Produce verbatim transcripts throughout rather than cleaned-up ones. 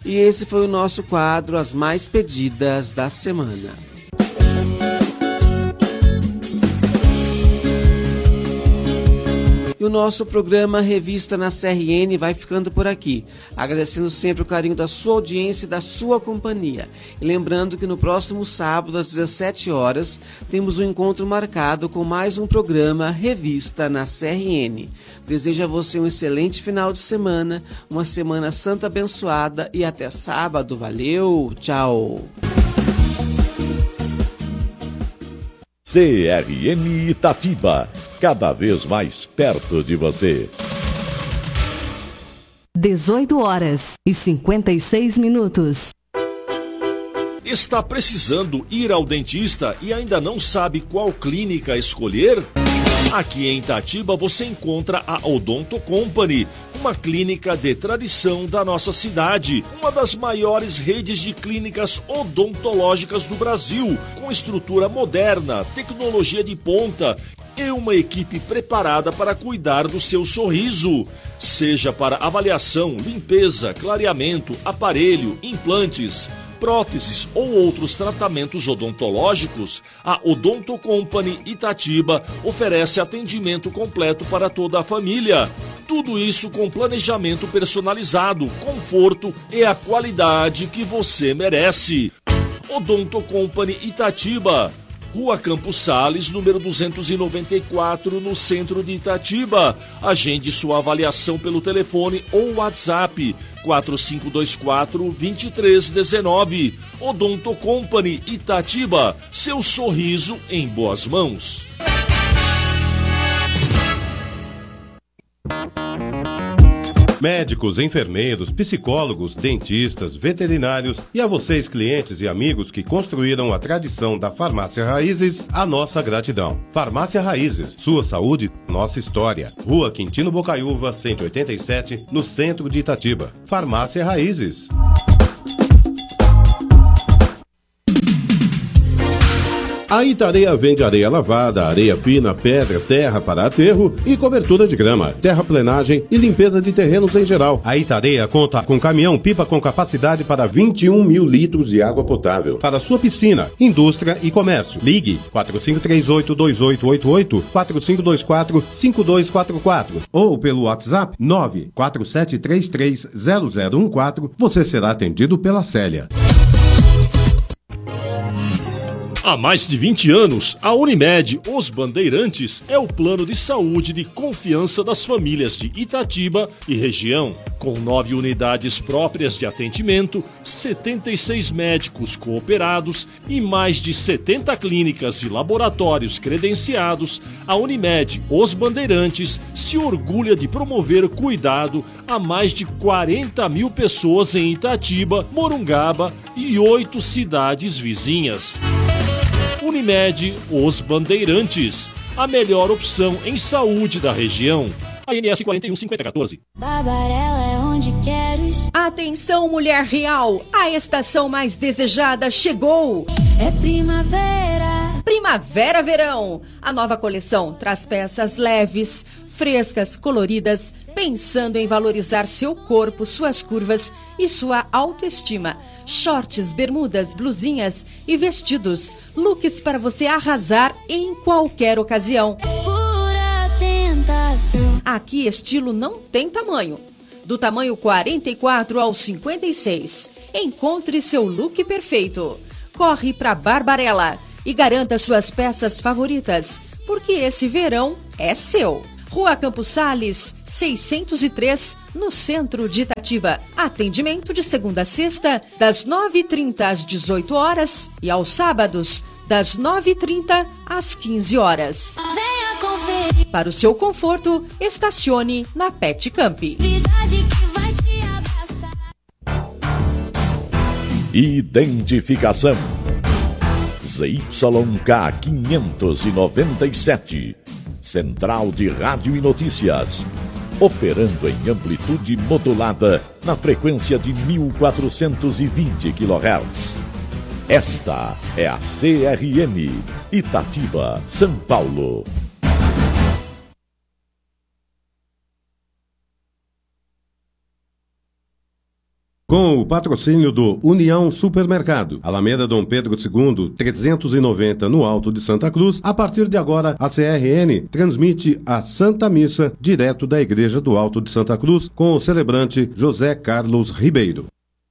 E esse foi o nosso quadro As Mais Pedidas da Semana. E o nosso programa Revista na C R N vai ficando por aqui, agradecendo sempre o carinho da sua audiência e da sua companhia. E lembrando que no próximo sábado, às dezessete horas, temos um encontro marcado com mais um programa Revista na C R N. Desejo a você um excelente final de semana, uma semana santa abençoada e até sábado. Valeu, tchau! C R N Itatiba, cada vez mais perto de você. dezoito horas e cinquenta e seis minutos. Está precisando ir ao dentista e ainda não sabe qual clínica escolher? Aqui em Itatiba você encontra a Odonto Company, uma clínica de tradição da nossa cidade, uma das maiores redes de clínicas odontológicas do Brasil, com estrutura moderna, tecnologia de ponta e uma equipe preparada para cuidar do seu sorriso. Seja para avaliação, limpeza, clareamento, aparelho, implantes, próteses ou outros tratamentos odontológicos, a Odonto Company Itatiba oferece atendimento completo para toda a família. Tudo isso com planejamento personalizado, conforto e a qualidade que você merece. Odonto Company Itatiba, Rua Campos Sales, número duzentos e noventa e quatro, no centro de Itatiba. Agende sua avaliação pelo telefone ou WhatsApp quatro cinco dois quatro, dois três um nove. Odonto Company Itatiba, seu sorriso em boas mãos. Médicos, enfermeiros, psicólogos, dentistas, veterinários e a vocês, clientes e amigos que construíram a tradição da Farmácia Raízes, a nossa gratidão. Farmácia Raízes, sua saúde, nossa história. Rua Quintino Bocaiúva, cento e oitenta e sete, no centro de Itatiba. Farmácia Raízes. A Itareia vende areia lavada, areia fina, pedra, terra para aterro e cobertura de grama, terraplenagem e limpeza de terrenos em geral. A Itareia conta com caminhão-pipa com capacidade para vinte e um mil litros de água potável. Para sua piscina, indústria e comércio. Ligue quatro cinco três oito, dois oito oito oito, quatro cinco dois quatro, cinco dois quatro quatro ou pelo WhatsApp nove quatro sete três três zero zero um quatro. Você será atendido pela Célia. Há mais de vinte anos, a Unimed Os Bandeirantes é o plano de saúde de confiança das famílias de Itatiba e região. Com nove unidades próprias de atendimento, setenta e seis médicos cooperados e mais de setenta clínicas e laboratórios credenciados, a Unimed Os Bandeirantes se orgulha de promover cuidado a mais de quarenta mil pessoas em Itatiba, Morungaba e oito cidades vizinhas. Unimed Os Bandeirantes, a melhor opção em saúde da região. A N S quatro um cinco zero um quatro. Barbarella é onde quero estar. Atenção, mulher real, a estação mais desejada chegou. É primavera. Primavera Verão. A nova coleção traz peças leves, frescas, coloridas, pensando em valorizar seu corpo, suas curvas e sua autoestima. Shorts, bermudas, blusinhas e vestidos. Looks para você arrasar em qualquer ocasião. Pura tentação. Aqui estilo não tem tamanho. Do tamanho quarenta e quatro ao cinquenta e seis. Encontre seu look perfeito. Corre para Barbarella e garanta suas peças favoritas, porque esse verão é seu. Rua Campos Sales, seiscentos e três, no centro de Itatiba. Atendimento de segunda a sexta, das nove e trinta às dezoito horas e aos sábados, das nove e trinta às quinze horas. Venha conferir. Para o seu conforto, estacione na Pet Camp. Verdade que vai te abraçar. Identificação Z Y K quinhentos e noventa e sete, Central de Rádio e Notícias, operando em amplitude modulada na frequência de mil quatrocentos e vinte quilohertz. Esta é a C R N, Itatiba, São Paulo. Com o patrocínio do União Supermercado, Alameda Dom Pedro segundo, trezentos e noventa, no Alto de Santa Cruz, a partir de agora a C R N transmite a Santa Missa direto da Igreja do Alto de Santa Cruz com o celebrante José Carlos Ribeiro.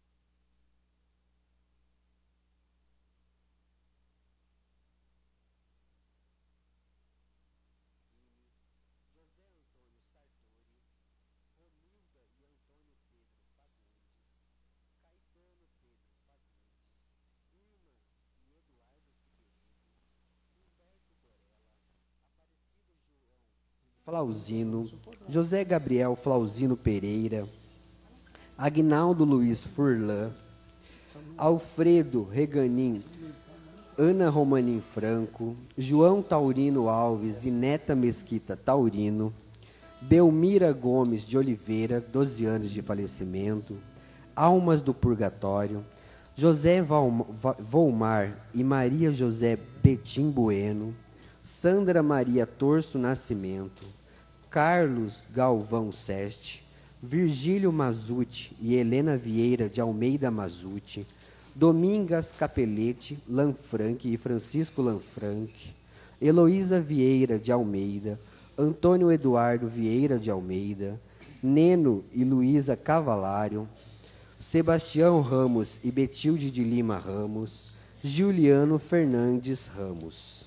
Flauzino, José Gabriel Flauzino Pereira, Agnaldo Luiz Furlan, Alfredo Reganin, Ana Romanim Franco, João Taurino Alves e Neta Mesquita Taurino, Belmira Gomes de Oliveira, doze anos de falecimento, Almas do Purgatório, José Volmar e Maria José Betim Bueno, Sandra Maria Torso Nascimento, Carlos Galvão Seste, Virgílio Mazuti e Helena Vieira de Almeida Mazuti, Domingas Capelete Lanfranc e Francisco Lanfranc, Heloísa Vieira de Almeida, Antônio Eduardo Vieira de Almeida, Neno e Luísa Cavalário, Sebastião Ramos e Betilde de Lima Ramos, Juliano Fernandes Ramos.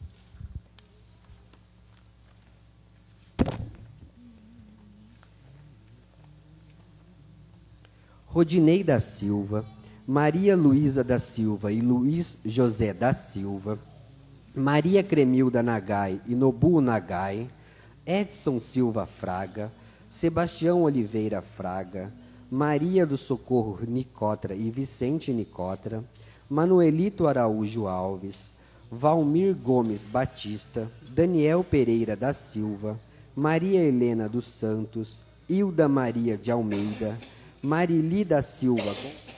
Rodinei da Silva, Maria Luísa da Silva e Luiz José da Silva, Maria Cremilda Nagai e Nobu Nagai, Edson Silva Fraga, Sebastião Oliveira Fraga, Maria do Socorro Nicotra e Vicente Nicotra, Manuelito Araújo Alves, Valmir Gomes Batista, Daniel Pereira da Silva, Maria Helena dos Santos, Hilda Maria de Almeida, Marili da Silva,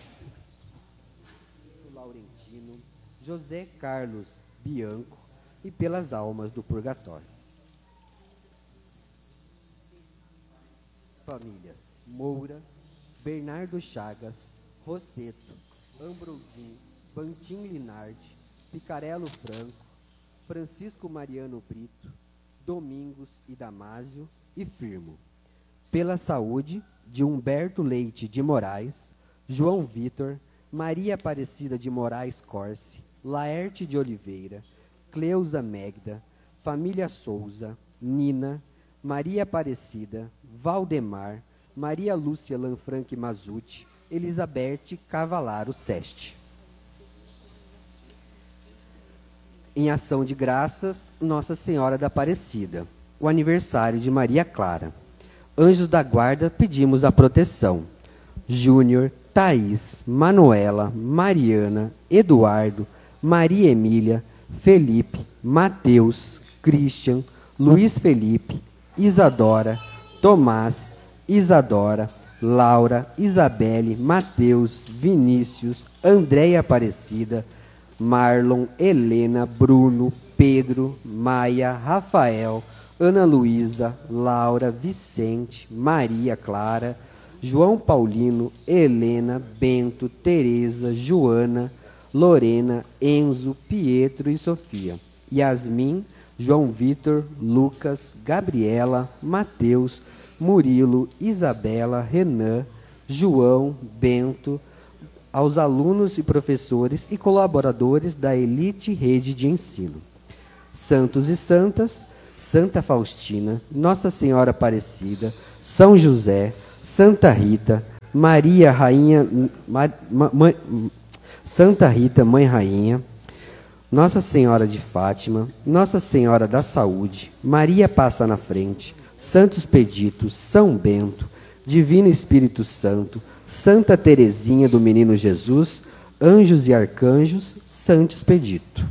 Laurentino, José Carlos Bianco e pelas almas do purgatório. Famílias Moura, Bernardo Chagas, Rosseto, Ambrosim, Bantim Linardi, Picarello Franco, Francisco Mariano Brito, Domingos e Damásio e Firmo. Pela saúde de Humberto Leite de Moraes, João Vitor, Maria Aparecida de Moraes Corse, Laerte de Oliveira, Cleusa Megda, família Souza, Nina, Maria Aparecida, Valdemar, Maria Lúcia Lanfranc Mazuti, Elizabeth Cavalaro Seste. Em ação de graças, Nossa Senhora da Aparecida, o aniversário de Maria Clara. Anjos da guarda, pedimos a proteção. Júnior, Thaís, Manuela, Mariana, Eduardo, Maria Emília, Felipe, Mateus, Christian, Luiz Felipe, Isadora, Tomás, Isadora, Laura, Isabelle, Mateus, Vinícius, Andréia Aparecida, Marlon, Helena, Bruno, Pedro, Maia, Rafael, Ana Luísa, Laura, Vicente, Maria Clara, João Paulino, Helena, Bento, Tereza, Joana, Lorena, Enzo, Pietro e Sofia. Yasmin, João Vitor, Lucas, Gabriela, Mateus, Murilo, Isabela, Renan, João, Bento, aos alunos e professores e colaboradores da Elite Rede de Ensino. Santos e santas, Santa Faustina, Nossa Senhora Aparecida, São José, Santa Rita, Maria Rainha, Ma, Ma, Ma, Santa Rita, Mãe Rainha, Nossa Senhora de Fátima, Nossa Senhora da Saúde, Maria Passa na Frente, Santo Expedito, São Bento, Divino Espírito Santo, Santa Teresinha do Menino Jesus, Anjos e Arcanjos, Santo Expedito.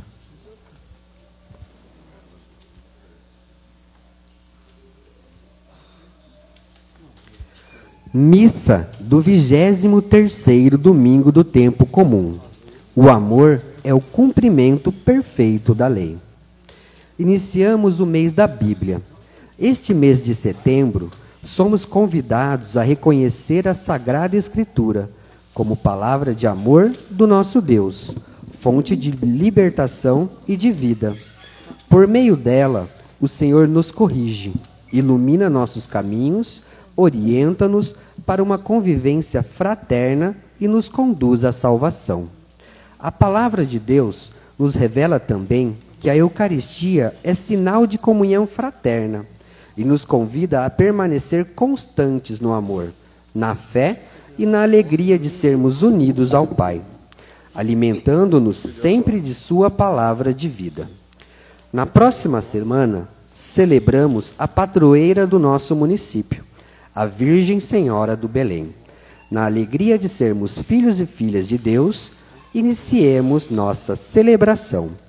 Missa do vigésimo terceiro domingo do tempo comum. O amor é o cumprimento perfeito da lei. Iniciamos o mês da Bíblia. Este mês de setembro, somos convidados a reconhecer a Sagrada Escritura como palavra de amor do nosso Deus, fonte de libertação e de vida. Por meio dela, o Senhor nos corrige, ilumina nossos caminhos, orienta-nos para uma convivência fraterna e nos conduz à salvação. A palavra de Deus nos revela também que a Eucaristia é sinal de comunhão fraterna e nos convida a permanecer constantes no amor, na fé e na alegria de sermos unidos ao Pai, alimentando-nos sempre de sua palavra de vida. Na próxima semana, celebramos a padroeira do nosso município, a Virgem Senhora do Belém. Na alegria de sermos filhos e filhas de Deus, iniciemos nossa celebração.